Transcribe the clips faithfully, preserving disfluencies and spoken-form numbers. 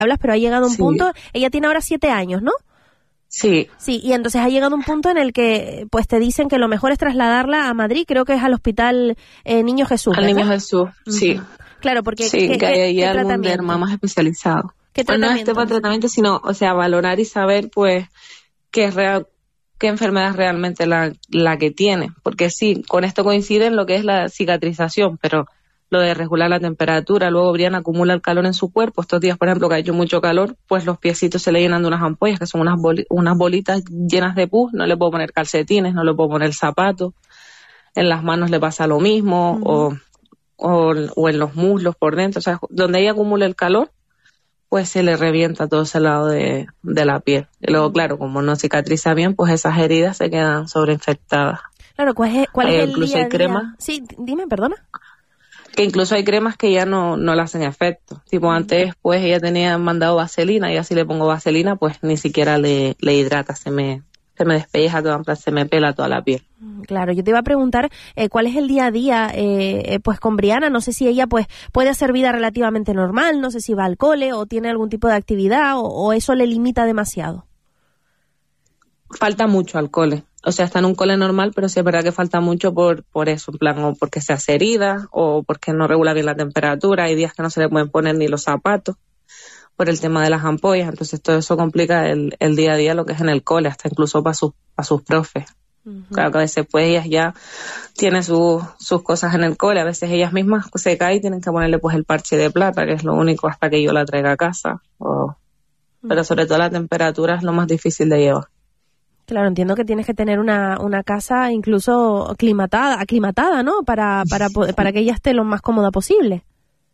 hablas, pero ha llegado un sí. punto, ella tiene ahora siete años, ¿no? Sí. Sí, y entonces ha llegado un punto en el que pues te dicen que lo mejor es trasladarla a Madrid, creo que es al Hospital eh, Niño Jesús, Al ¿verdad? Niño Jesús, uh-huh. sí. Claro, porque sí, ¿qué, que hay qué, ahí qué algún derma más especializado. ¿Qué pues no es este para tratamiento, sino, o sea, valorar y saber, pues, qué es real, qué enfermedad es realmente la, la que tiene. Porque sí, con esto coincide en lo que es la cicatrización, pero lo de regular la temperatura, luego Briana acumula el calor en su cuerpo. Estos días, por ejemplo, que ha hecho mucho calor, pues los piecitos se le llenan de unas ampollas, que son unas, boli- unas bolitas llenas de pus. No le puedo poner calcetines, no le puedo poner zapatos. En las manos le pasa lo mismo, uh-huh. o, o, o en los muslos por dentro. O sea, donde ella acumula el calor, pues se le revienta todo ese lado de, de la piel. Y luego, claro, como no cicatriza bien, pues esas heridas se quedan sobreinfectadas. Claro, ¿cuál es, cuál hay, es el incluso día hay cremas. Sí, dime, perdona. Que incluso hay cremas que ya no, no le hacen efecto. Tipo, mm. antes, pues, ella tenía mandado vaselina, y así le pongo vaselina, pues, ni siquiera le, le hidrata, se me, se me despelleja toda, se me pela toda la piel. Claro, yo te iba a preguntar eh, cuál es el día a día, eh, pues, con Briana. No sé si ella, pues, puede hacer vida relativamente normal, no sé si va al cole o tiene algún tipo de actividad, o, o eso le limita demasiado. Falta mucho al cole. O sea, está en un cole normal, pero sí es verdad que falta mucho por, por eso, en plan, o porque se hace herida, o porque no regula bien la temperatura. Hay días que no se le pueden poner ni los zapatos por el tema de las ampollas. Entonces todo eso complica el, el día a día, lo que es en el cole, hasta incluso para sus, para sus profes. Uh-huh. Claro que a veces pues ellas ya tienen su, sus cosas en el cole, a veces ellas mismas se caen y tienen que ponerle pues el parche de plata, que es lo único hasta que yo la traiga a casa. O... Uh-huh. Pero sobre todo la temperatura es lo más difícil de llevar. Claro, entiendo que tienes que tener una, una casa incluso aclimatada, aclimatada, ¿no? Para, para, para que ella esté lo más cómoda posible.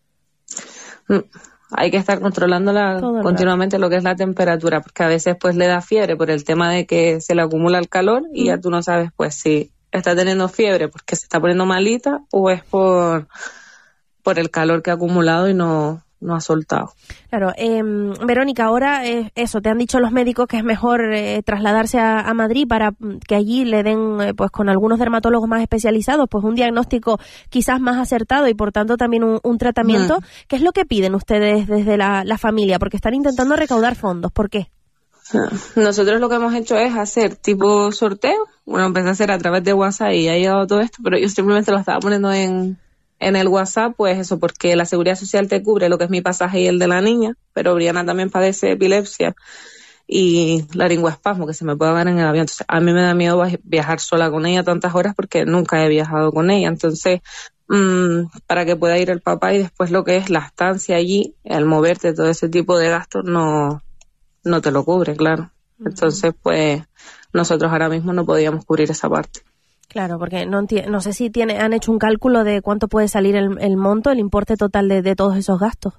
Hay que estar controlándola continuamente lo que es la temperatura, porque a veces pues le da fiebre por el tema de que se le acumula el calor y mm. ya tú no sabes pues si está teniendo fiebre porque se está poniendo malita o es por, por el calor que ha acumulado y no... no ha soltado. Claro, eh, Verónica, ahora eh, eso, te han dicho los médicos que es mejor eh, trasladarse a, a Madrid para que allí le den, eh, pues con algunos dermatólogos más especializados, pues un diagnóstico quizás más acertado y por tanto también un, un tratamiento. Mm. ¿Qué es lo que piden ustedes desde la, la familia? Porque están intentando recaudar fondos. ¿Por qué? Nosotros lo que hemos hecho es hacer tipo sorteo. Bueno, empecé a hacer a través de WhatsApp y ha llegado todo esto, pero yo simplemente lo estaba poniendo en... en el WhatsApp, pues eso, porque la Seguridad Social te cubre lo que es mi pasaje y el de la niña, pero Briana también padece epilepsia y laringoespasmo, que se me puede dar en el avión. Entonces, a mí me da miedo viajar sola con ella tantas horas porque nunca he viajado con ella. Entonces, mmm, para que pueda ir el papá y después lo que es la estancia allí, el moverte, todo ese tipo de gastos, no, no te lo cubre, claro. Uh-huh. Entonces, pues, nosotros ahora mismo no podíamos cubrir esa parte. Claro, porque no enti- no sé si tiene, han hecho un cálculo de cuánto puede salir el, el monto, el importe total de, de todos esos gastos.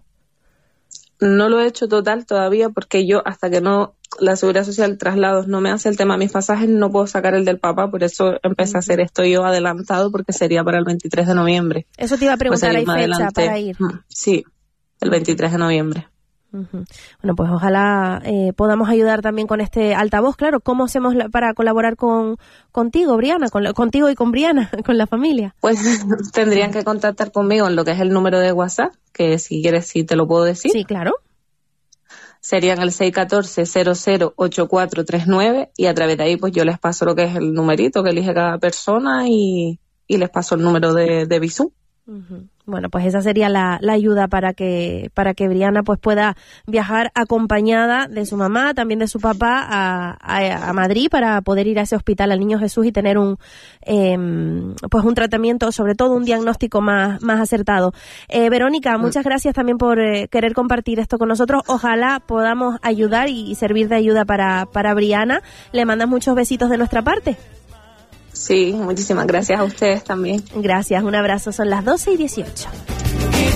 No lo he hecho total todavía porque yo hasta que no la Seguridad Social traslados no me hace el tema de mis pasajes no puedo sacar el del papá, por eso empecé uh-huh. a hacer esto yo adelantado porque sería para el veintitrés de noviembre. Eso te iba a preguntar, pues ¿hay fecha adelante. Para ir? Sí, el veintitrés de noviembre. Uh-huh. Bueno, pues ojalá eh, podamos ayudar también con este altavoz. Claro, ¿cómo hacemos la, para colaborar con contigo, Briana? Con la, contigo y con Briana, con la familia. Pues tendrían que contactar conmigo en lo que es el número de WhatsApp, que si quieres sí te lo puedo decir. Sí, claro. Serían el seis uno cuatro, cero cero ocho cuatro tres nueve y a través de ahí pues yo les paso lo que es el numerito que elige cada persona y, y les paso el número de, de Bizum. Uh-huh. Bueno, pues esa sería la, la ayuda para que para que Briana pues pueda viajar acompañada de su mamá, también de su papá a, a, a Madrid para poder ir a ese hospital al Niño Jesús y tener un eh, pues un tratamiento, sobre todo un diagnóstico más más acertado. Eh, Verónica, muchas gracias también por eh, querer compartir esto con nosotros. Ojalá podamos ayudar y, y servir de ayuda para para Briana. Le mandas muchos besitos de nuestra parte. Sí, muchísimas gracias a ustedes también. Gracias, un abrazo. Son las doce y dieciocho.